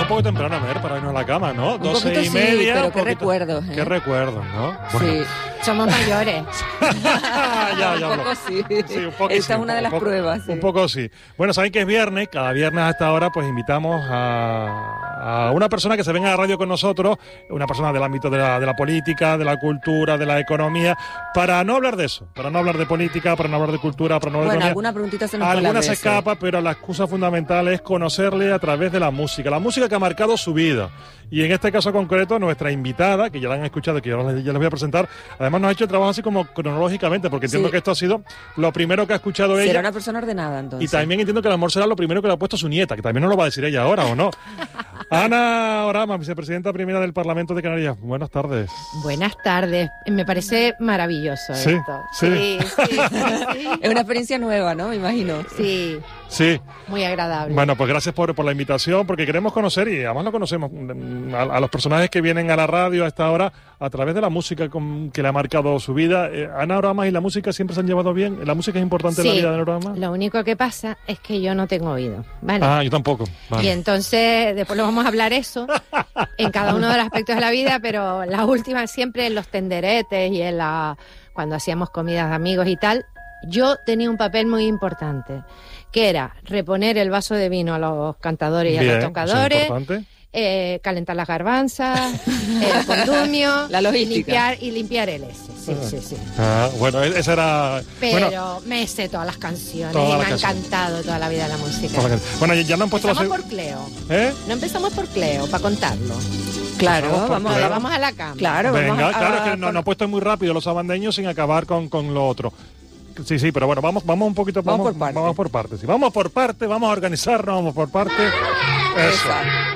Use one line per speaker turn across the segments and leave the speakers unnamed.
un poco temprano, a ver, para irnos a la cama, ¿no? 12:30.
Sí, pero qué recuerdos, ¿eh?
Qué recuerdos, ¿no?
Bueno. Sí.
Somos mayores.
ya, un poco sí.
Un poco
Esta es una de las pruebas. Sí.
Un poco sí. Bueno, saben que es viernes, cada viernes a esta hora pues invitamos a una persona que se venga a la radio con nosotros, una persona del ámbito de la política, de la cultura, de la economía, para no hablar de eso, para no hablar de política, para no hablar de cultura, para no hablar de economía.
Alguna preguntita se nos
Alguna se escapa, pero la excusa fundamental es conocerle a través de la música que ha marcado su vida. Y en este caso concreto, nuestra invitada, que ya la han escuchado, que ya les voy a presentar, además nos ha hecho el trabajo así como cronológicamente, porque entiendo que esto ha sido lo primero que ha escuchado ella.
Será una persona ordenada, entonces.
Y también entiendo que el amor será lo primero que le ha puesto su nieta, que también nos lo va a decir ella ahora, ¿o no? Ana Orama, vicepresidenta primera del Parlamento de Canarias. Buenas tardes.
Buenas tardes. Me parece maravilloso esto.
Sí.
Es una experiencia nueva, ¿no? Me imagino.
Sí.
Sí.
Muy agradable.
Bueno, pues gracias por la invitación, porque queremos conocer, y además lo conocemos, a los personajes que vienen a la radio a esta hora a través de la música que le ha marcado su vida. Ana Orama y la música siempre se han llevado bien. ¿La música es importante en la vida de Ana Orama?
Lo único que pasa es que yo no tengo oído, ¿vale?
Ah, yo tampoco. Vale.
Y entonces, después lo vamos a hablar eso, en cada uno de los aspectos de la vida, pero la última siempre en los tenderetes y cuando hacíamos comidas de amigos y tal, yo tenía un papel muy importante, que era reponer el vaso de vino a los cantadores y a los tocadores, calentar las garbanzas, el condumio,
la logística.
y limpiar el S. Sí.
Bueno, esa era...
Pero me sé todas las canciones y me ha encantado toda la vida la música.
Bueno, ya no han puesto
Empezamos por Cleo. No empezamos por Cleo, para contarlo.
Claro,
vamos a la cama.
Claro, venga, claro, es que no ha puesto muy rápido los abandeños sin acabar con lo otro. Sí, pero bueno, vamos un poquito, vamos por partes. Sí, vamos por partes, vamos a organizarnos, vamos por partes. Eso.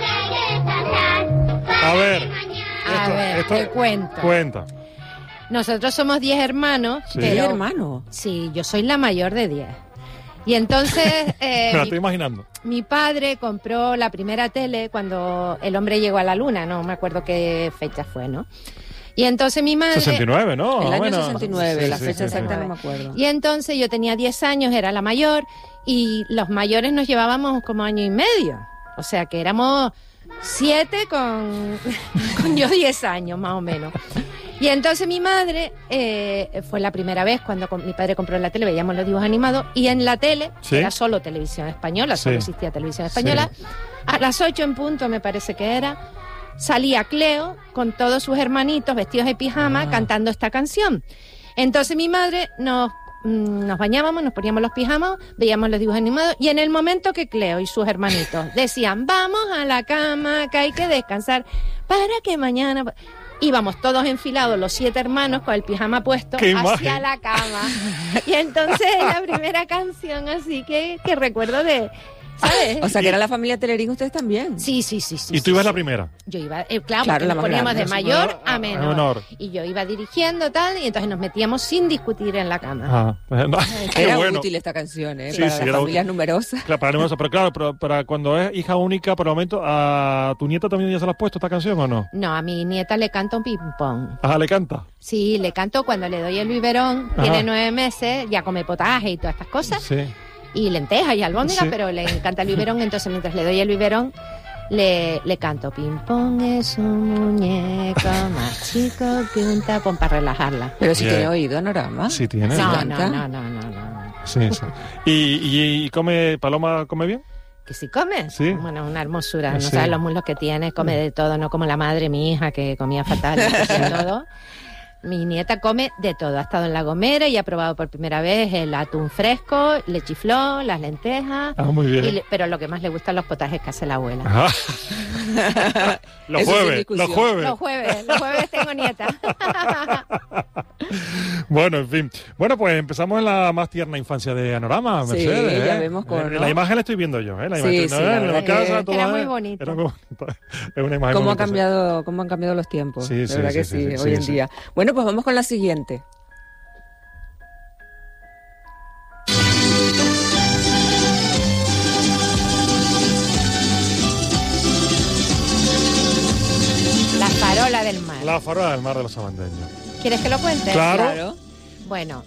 A ver,
te cuento.
Cuenta.
Nosotros somos 10 hermanos.
¿Sí?
Pero,
10 hermanos.
Sí, yo soy la mayor de 10. Y entonces...
Me la estoy imaginando.
Mi padre compró la primera tele cuando el hombre llegó a la luna, no me acuerdo qué fecha fue, ¿no? Y entonces mi madre...
69, ¿no?
El año 69, la fecha exacta no me acuerdo.
Y entonces yo tenía 10 años, era la mayor, y los mayores nos llevábamos como año y medio. O sea que éramos 7 con yo 10 años, más o menos. Y entonces mi madre, fue la primera vez cuando mi padre compró la tele, veíamos los dibujos animados, y en la tele, era solo televisión española, solo existía televisión española, a las 8 en punto me parece que era, salía Cleo con todos sus hermanitos vestidos de pijama cantando esta canción. Entonces mi madre nos bañábamos, nos poníamos los pijamas, veíamos los dibujos animados, y en el momento que Cleo y sus hermanitos decían vamos a la cama, que hay que descansar para que mañana... Íbamos todos enfilados, los 7 hermanos, con el pijama puesto hacia la cama. Y entonces la primera canción así que recuerdo de... ¿sabes?
O sea, que era la familia Telerín ustedes también.
Sí.
¿Y tú ibas la primera?
Yo iba, claro, nos poníamos de mayor a menor. Y yo iba dirigiendo tal, y entonces nos metíamos sin discutir en la cama.
Era útil esta canción, para las familias numerosas.
Claro, pero claro, para cuando es hija única, por el momento, ¿a tu nieta también ya se la has puesto esta canción o no?
No, a mi nieta le canto un ping-pong.
¿Le canta?
Sí, le canto cuando le doy el biberón, tiene 9 meses, ya come potaje y todas estas cosas.
Sí.
Y lentejas y albóndigas, pero le encanta el biberón, entonces mientras le doy el biberón le canto ping-pong es un muñeco más chico que un tapón para relajarla.
Pero si tiene oído, Anorama.
Sí tiene.
No.
Sí. ¿Y come, Paloma come bien?
¿Que sí come?
Sí.
Bueno, una hermosura, no sabes los muslos que tiene, come de todo, no como la madre, mi hija, que comía fatal, de todo. Mi nieta come de todo, ha estado en La Gomera y ha probado por primera vez el atún fresco, le chifló, las lentejas.
Muy bien.
Pero lo que más le gustan los potajes que hace la abuela.
Los jueves tengo nieta.
Bueno,
en fin. Bueno, pues empezamos en la más tierna infancia de Anorama, Mercedes.
Sí, ya vemos con...
La imagen la estoy viendo yo, La
imagen,
en la casa,
era muy bonito.
Es una imagen
¿Cómo han cambiado los tiempos?
Sí,
de verdad que sí, hoy en día. Bueno, pues vamos con la siguiente.
La farola del mar.
La farola del mar de los abandeños.
¿Quieres que lo cuente?
Claro.
Bueno,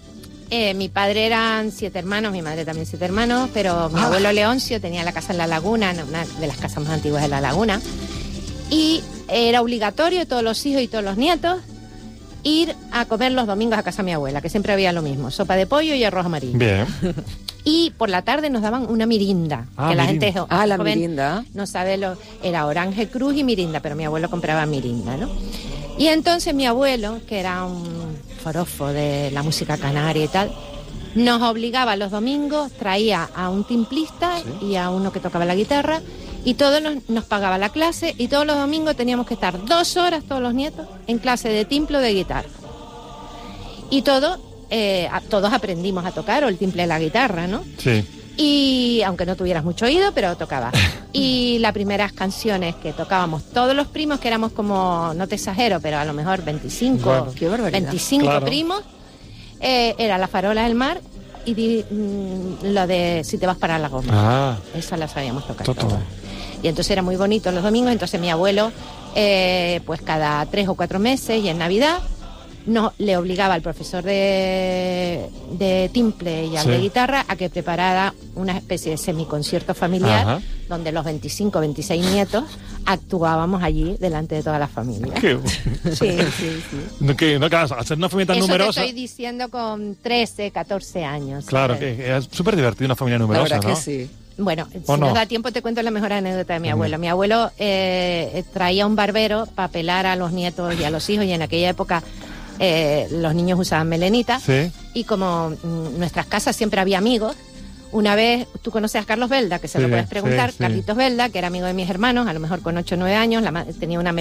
Mi padre eran 7 hermanos, mi madre también 7 hermanos, pero mi abuelo Leoncio tenía la casa en La Laguna, una de las casas más antiguas de La Laguna, y era obligatorio todos los hijos y todos los nietos ir a comer los domingos a casa de mi abuela, que siempre había lo mismo, sopa de pollo y arroz amarillo.
Bien.
Y por la tarde nos daban una mirinda, que la gente
la
joven
mirinda.
No sabe era Orange Cruz y mirinda, pero mi abuelo compraba mirinda, ¿no? Y entonces mi abuelo, que era un forofo de la música canaria y tal, nos obligaba los domingos, traía a un timplista y a uno que tocaba la guitarra, y todos nos pagaba la clase, y todos los domingos teníamos que estar 2 horas, todos los nietos, en clase de timple o de guitarra. Y todos aprendimos a tocar, o el timple de la guitarra, ¿no?
Sí.
Y aunque no tuvieras mucho oído, pero tocaba. Y las primeras canciones que tocábamos todos los primos, que éramos como, no te exagero, pero a lo mejor 25,
bueno,
qué barbaridad.
25
claro.
primos, era La Farola del Mar y lo de Si te vas para la goma. Esa la sabíamos tocar todas. Y entonces era muy bonito los domingos. Entonces mi abuelo, pues cada 3 o 4 meses y en Navidad, le obligaba al profesor de timple y al de guitarra a que preparara una especie de semiconcierto familiar donde los 25 o 26 nietos actuábamos allí delante de toda la familia.
Qué
sí.
No, hacer una familia tan numerosa.
Eso te estoy diciendo con 13, 14 años.
Claro,
¿sabes?
que es súper divertido una familia numerosa,
la verdad
¿no?
que sí.
Bueno, si nos da tiempo te cuento la mejor anécdota de mi abuelo. Mi abuelo traía un barbero para pelar a los nietos y a los hijos, y en aquella época los niños usaban melenita.
Sí.
Y como en nuestras casas siempre había amigos, una vez, tú conoces a Carlos Belda, que se lo puedes preguntar, Carlitos Belda, que era amigo de mis hermanos, a lo mejor con 8 o 9 años, tenía una